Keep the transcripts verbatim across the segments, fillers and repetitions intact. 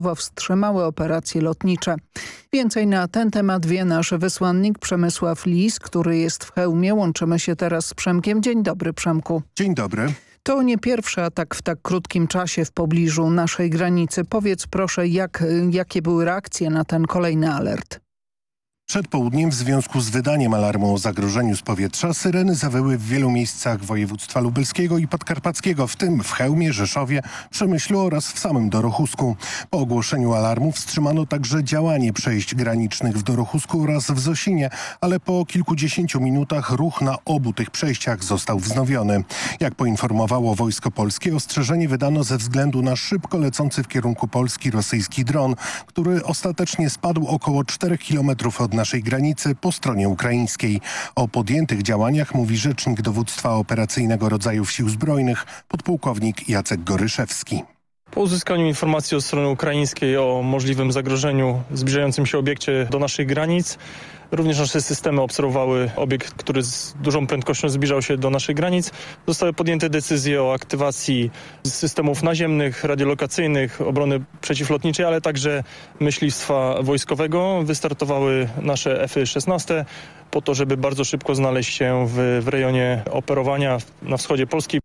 wstrzymały operacje lotnicze. Więcej na ten temat wie nasz wysłannik Przemysław Lis, który jest w Chełmie. Łączymy się teraz z Przemkiem. Dzień dobry, Przemku. Dzień dobry. To nie pierwszy atak w tak krótkim czasie w pobliżu naszej granicy. Powiedz proszę, jak, jakie były reakcje na ten kolejny alert? Przed południem w związku z wydaniem alarmu o zagrożeniu z powietrza syreny zawyły w wielu miejscach województwa lubelskiego i podkarpackiego, w tym w Chełmie, Rzeszowie, Przemyślu oraz w samym Dorochusku. Po ogłoszeniu alarmu wstrzymano także działanie przejść granicznych w Dorochusku oraz w Zosinie, ale po kilkudziesięciu minutach ruch na obu tych przejściach został wznowiony. Jak poinformowało Wojsko Polskie, ostrzeżenie wydano ze względu na szybko lecący w kierunku Polski rosyjski dron, który ostatecznie spadł około czterech kilometrów od naszej granicy po stronie ukraińskiej. O podjętych działaniach mówi rzecznik dowództwa operacyjnego rodzajów sił zbrojnych, podpułkownik Jacek Goryszewski. Po uzyskaniu informacji od strony ukraińskiej o możliwym zagrożeniu zbliżającym się obiekcie do naszych granic, również nasze systemy obserwowały obiekt, który z dużą prędkością zbliżał się do naszych granic. Zostały podjęte decyzje o aktywacji systemów naziemnych, radiolokacyjnych, obrony przeciwlotniczej, ale także myśliwstwa wojskowego. Wystartowały nasze F szesnaście po to, żeby bardzo szybko znaleźć się w, w rejonie operowania na wschodzie Polski.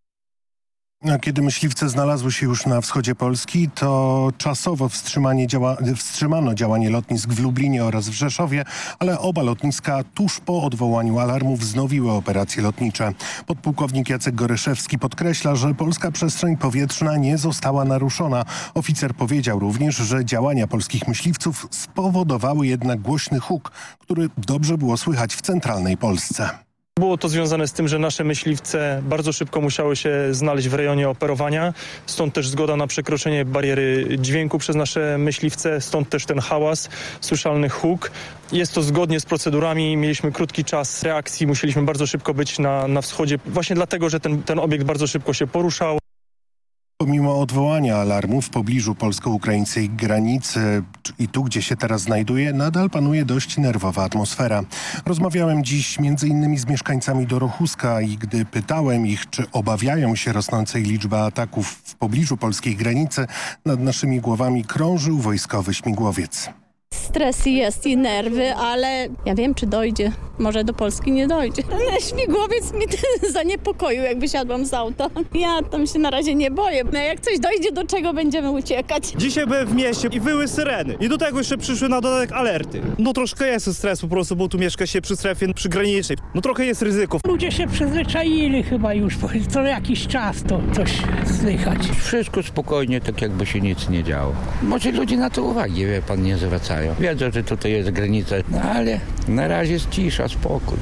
A kiedy myśliwce znalazły się już na wschodzie Polski, to czasowo wstrzymanie działa, wstrzymano działanie lotnisk w Lublinie oraz w Rzeszowie, ale oba lotniska tuż po odwołaniu alarmu wznowiły operacje lotnicze. Podpułkownik Jacek Goryszewski podkreśla, że polska przestrzeń powietrzna nie została naruszona. Oficer powiedział również, że działania polskich myśliwców spowodowały jednak głośny huk, który dobrze było słychać w centralnej Polsce. Było to związane z tym, że nasze myśliwce bardzo szybko musiały się znaleźć w rejonie operowania, stąd też zgoda na przekroczenie bariery dźwięku przez nasze myśliwce, stąd też ten hałas, słyszalny huk. Jest to zgodnie z procedurami, mieliśmy krótki czas reakcji, musieliśmy bardzo szybko być na, na wschodzie, właśnie dlatego, że ten, ten obiekt bardzo szybko się poruszał. Pomimo odwołania alarmu w pobliżu polsko-ukraińskiej granicy i tu, gdzie się teraz znajduje, nadal panuje dość nerwowa atmosfera. Rozmawiałem dziś między innymi z mieszkańcami Dorochuska i gdy pytałem ich, czy obawiają się rosnącej liczby ataków w pobliżu polskiej granicy, nad naszymi głowami krążył wojskowy śmigłowiec. Stres jest i nerwy, ale ja wiem, czy dojdzie. Może do Polski nie dojdzie. Ale śmigłowiec mnie zaniepokoił, jak wysiadłam z auta. Ja tam się na razie nie boję. No jak coś dojdzie, do czego będziemy uciekać? Dzisiaj byłem w mieście i wyły syreny. I do tego jeszcze przyszły na dodatek alerty. No troszkę jest stres po prostu, bo tu mieszka się przy strefie przygranicznej. No trochę jest ryzyko. Ludzie się przyzwyczaili chyba już, bo co jakiś czas to coś słychać. Wszystko spokojnie, tak jakby się nic nie działo. Może ludzie na to uwagi, wie pan, nie zwracają. Wiedzą, że tutaj jest granica, no ale na razie jest cisza, spokój.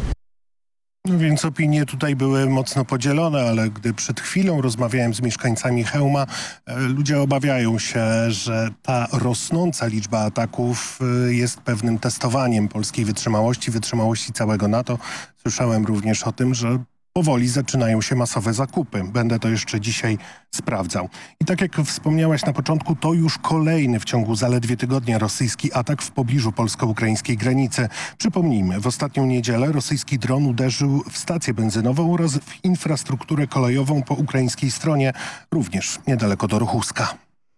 No więc opinie tutaj były mocno podzielone, ale gdy przed chwilą rozmawiałem z mieszkańcami Chełma, ludzie obawiają się, że ta rosnąca liczba ataków jest pewnym testowaniem polskiej wytrzymałości, wytrzymałości całego NATO. Słyszałem również o tym, że powoli zaczynają się masowe zakupy. Będę to jeszcze dzisiaj sprawdzał. I tak jak wspomniałaś na początku, to już kolejny w ciągu zaledwie tygodnia rosyjski atak w pobliżu polsko-ukraińskiej granicy. Przypomnijmy, w ostatnią niedzielę rosyjski dron uderzył w stację benzynową oraz w infrastrukturę kolejową po ukraińskiej stronie, również niedaleko Dorochuska.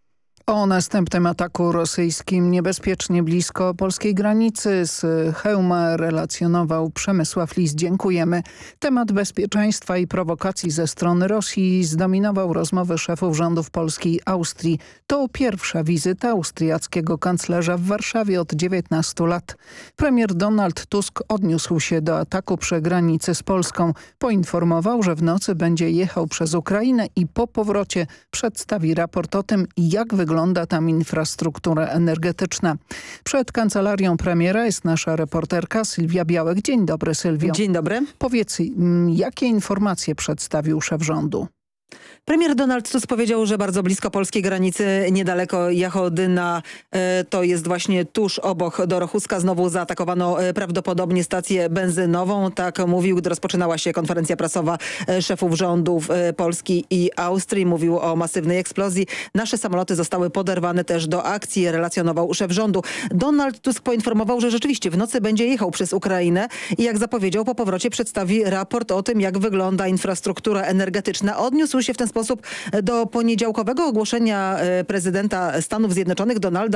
O następnym ataku rosyjskim niebezpiecznie blisko polskiej granicy z Chełma relacjonował Przemysław Lis. Dziękujemy. Temat bezpieczeństwa i prowokacji ze strony Rosji zdominował rozmowy szefów rządów Polski i Austrii. To pierwsza wizyta austriackiego kanclerza w Warszawie od dziewiętnastu lat. Premier Donald Tusk odniósł się do ataku przy granicy z Polską. Poinformował, że w nocy będzie jechał przez Ukrainę i po powrocie przedstawi raport o tym, jak wygląda Wygląda tam infrastruktura energetyczna. Przed kancelarią premiera jest nasza reporterka Sylwia Białek. Dzień dobry, Sylwio. Dzień dobry. Powiedz, jakie informacje przedstawił szef rządu? Premier Donald Tusk powiedział, że bardzo blisko polskiej granicy, niedaleko Jachodyna, to jest właśnie tuż obok Dorochuska. Znowu zaatakowano prawdopodobnie stację benzynową. Tak mówił, gdy rozpoczynała się konferencja prasowa szefów rządów Polski i Austrii. Mówił o masywnej eksplozji. Nasze samoloty zostały poderwane też do akcji, relacjonował szef rządu. Donald Tusk poinformował, że rzeczywiście w nocy będzie jechał przez Ukrainę i jak zapowiedział, po powrocie przedstawi raport o tym, jak wygląda infrastruktura energetyczna. Odniósł się w ten sposób do poniedziałkowego ogłoszenia prezydenta Stanów Zjednoczonych Donalda